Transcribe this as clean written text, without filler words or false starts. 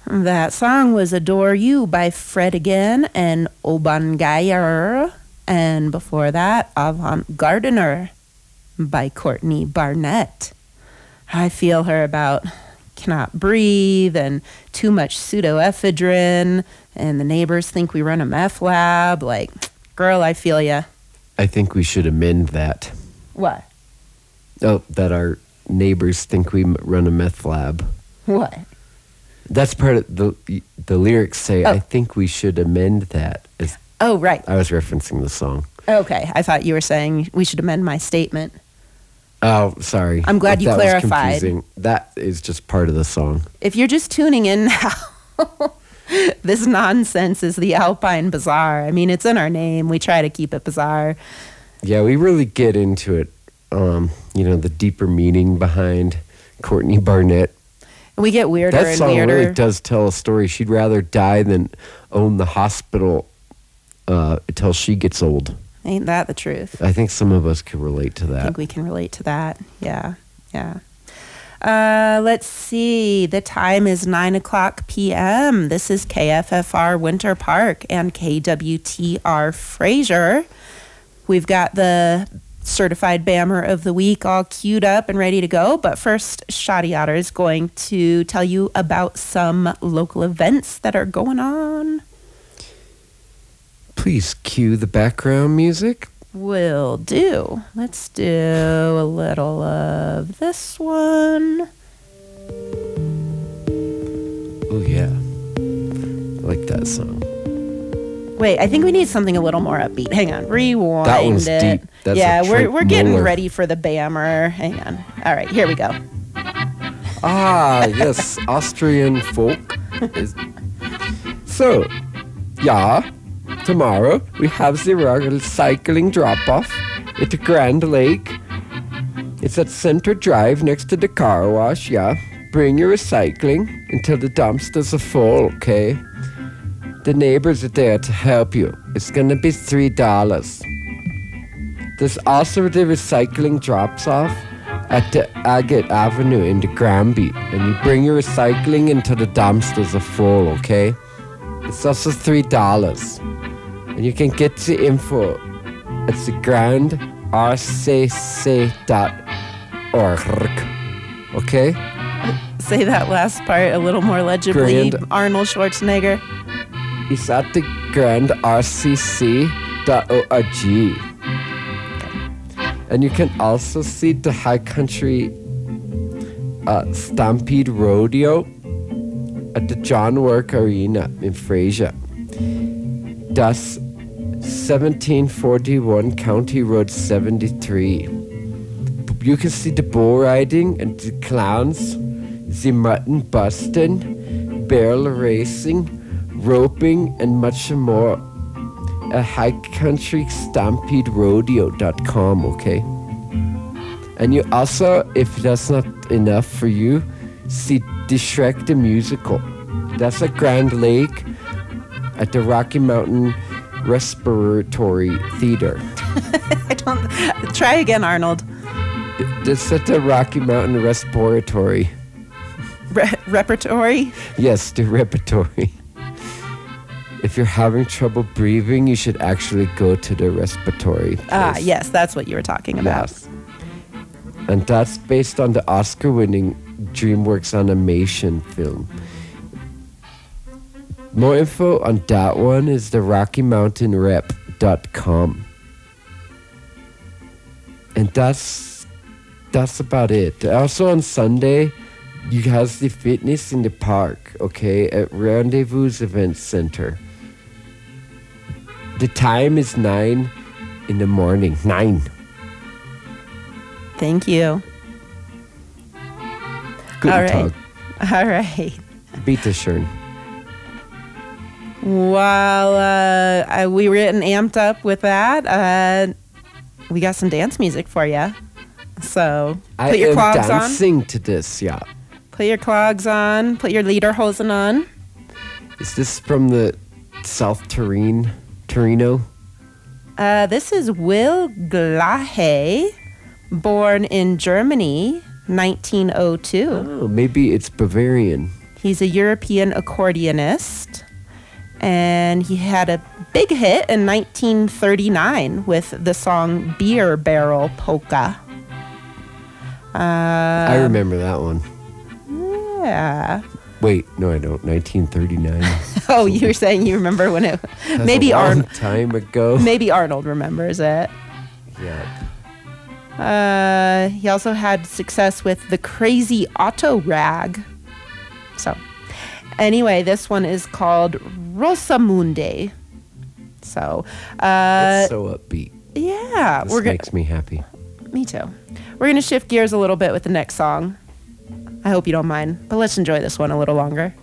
That song was Adore You by Fred Again and Oban Geyer. And before that, Avant Gardener by Courtney Barnett. I feel her about cannot breathe and too much pseudoephedrine, and the neighbors think we run a meth lab. Like, girl, I feel ya. I think we should amend that. What? Oh, that our neighbors think we run a meth lab. What? That's part of the lyrics say, I think we should amend that. Oh, right. I was referencing the song. Okay, I thought you were saying we should amend my statement. Oh, sorry. I'm glad you that clarified. Was confusing. That is just part of the song. If you're just tuning in now, this nonsense is the Alpine Bazaar. I mean, it's in our name. We try to keep it bizarre. Yeah, we really get into it. The deeper meaning behind Courtney Barnett. And we get weirder and weirder. That song really does tell a story. She'd rather die than own the hospital until she gets old. Ain't that the truth? I think some of us can relate to that. I think we can relate to that. Yeah. Let's see. The time is 9:00 p.m. This is KFFR Winter Park and KWTR Fraser. We've got the Certified Bammer of the Week all queued up and ready to go. But first, Shadi Otter is going to tell you about some local events that are going on. Please cue the background music. Will do. Let's do a little of this one. Oh, yeah. I like that song. Wait, I think we need something a little more upbeat. Hang on. Rewind that one's it. Deep. That's we're getting ready for the Bammer. Hang on. All right, here we go. Ah, yes. Austrian folk. So, yeah. Tomorrow, we have the recycling drop-off at the Grand Lake. It's at Center Drive next to the car wash, yeah. Bring your recycling until the dumpsters are full, okay? The neighbors are there to help you. It's gonna be $3. There's also the recycling drops-off at the Agate Avenue in the Granby. And you bring your recycling until the dumpsters are full, okay? It's also $3. And you can get the info at the grandrcc.org. Okay? Say that last part a little more legibly, Arnold Schwarzenegger. It's at the grandrcc.org. And you can also see the High Country Stampede Rodeo at the John Work Arena in Fraser. Das 1741 County Road 73. You can see the bull riding and the clowns, the mutton busting, barrel racing, roping, and much more at highcountrystampederodeo.com, okay? And you also, if that's not enough for you, see the Shrek the Musical. That's at Grand Lake at the Rocky Mountain Respiratory Theater. Try again, Arnold. That's at the Rocky Mountain Respiratory. Repertory? Yes, the repertory. If you're having trouble breathing, you should actually go to the respiratory place. Ah, yes, that's what you were talking about. Yes. And that's based on the Oscar-winning DreamWorks animation film. More info on that one is the RockyMountainRep.com. And that's about it. Also on Sunday, you have the fitness in the park, okay, at Rendezvous Event Center. The time is 9 in the morning. 9. Thank you. Guten Tag. All right. Bitte schön. While we were getting amped up with that, we got some dance music for you. So put your clogs on. I am dancing to this, yeah. Put your clogs on. Put your lederhosen on. Is this from the South Torino? This is Will Glahe, born in Germany, 1902. Oh, maybe it's Bavarian. He's a European accordionist, and he had a big hit in 1939 with the song Beer Barrel Polka. I remember that one. Yeah. Wait, no, I don't. 1939. Oh, you were saying you remember when it... That's maybe a long Arnold... time ago. Maybe Arnold remembers it. Yeah. He also had success with the Crazy Auto Rag. So, anyway, this one is called Rosamunde. So, It's so upbeat. yeah, This makes me happy. Me too. We're gonna shift gears a little bit with the next song. I hope you don't mind, but let's enjoy this one a little longer.